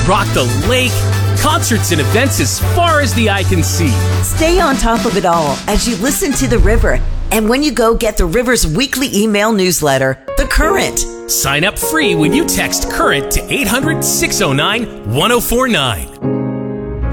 Rock the Lake, concerts and events as far as the eye can see. Stay on top of it all as you listen to The River. And when you go get The River's weekly email newsletter, The Current. Sign up free when you text CURRENT to 800-609-1049.